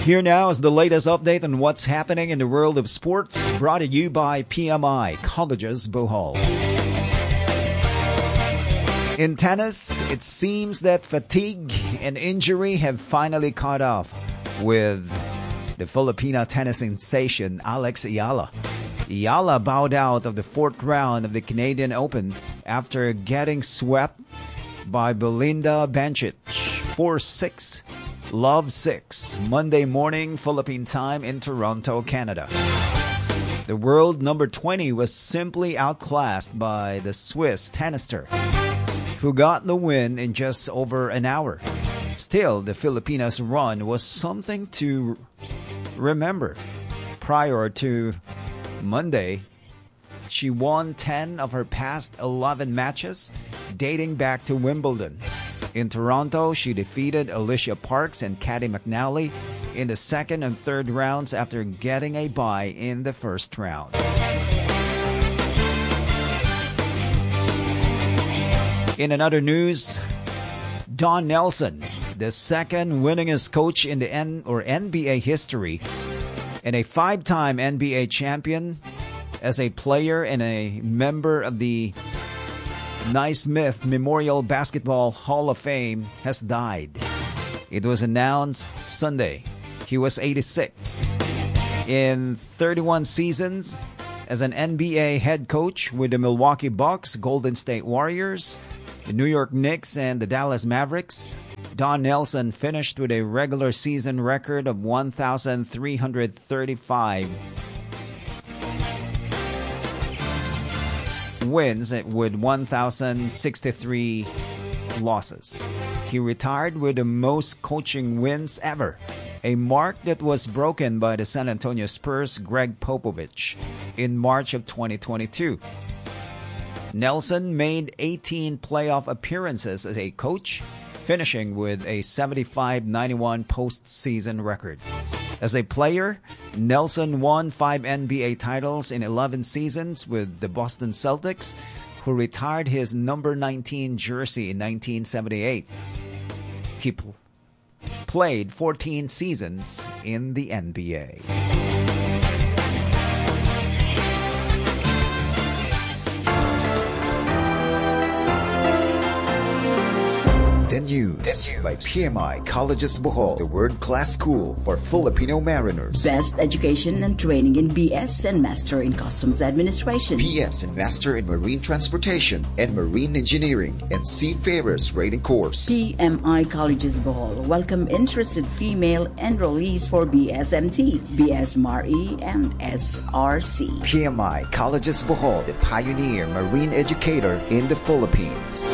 Here now is the latest update on what's happening in the world of sports, brought to you by PMI Colleges Bohol. In tennis, it seems that fatigue and injury have finally caught off with the Filipina tennis sensation Alex Ayala. Ayala bowed out of the fourth round of the Canadian Open after getting swept by Belinda Bencic 4-6. Love 6, Monday morning Philippine time in Toronto, Canada. The world number 20 was simply outclassed by the Swiss tennister, who got the win in just over an hour. Still, the Filipinas' run was something to remember. Prior to Monday, she won 10 of her past 11 matches, dating back to Wimbledon. In Toronto, she defeated Alicia Parks and Caty McNally in the second and third rounds after getting a bye in the first round. In another news, Don Nelson, the second winningest coach in the NBA history and a 5-time NBA champion as a player and a member of the Naismith Memorial Basketball Hall of Fame, has died. It was announced Sunday. He was 86. In 31 seasons as an NBA head coach with the Milwaukee Bucks, Golden State Warriors, the New York Knicks, and the Dallas Mavericks, Don Nelson finished with a regular season record of 1,335 wins with 1,063 losses. He retired with the most coaching wins ever, a mark that was broken by the San Antonio Spurs' Greg Popovich in March of 2022. Nelson made 18 playoff appearances as a coach, finishing with a 75-91 postseason record. As a player, Nelson won 5 NBA titles in 11 seasons with the Boston Celtics, who retired his number 19 jersey in 1978. He played 14 seasons in the NBA. The News by PMI Colleges Bohol, the world-class school for Filipino mariners. Best education and training in BS and Master in Customs Administration. BS and Master in Marine Transportation and Marine Engineering and Seafarers Rating Course. PMI Colleges Bohol welcome interested female enrollees for BSMT, BSMRE, and SRC. PMI Colleges Bohol, the pioneer marine educator in the Philippines.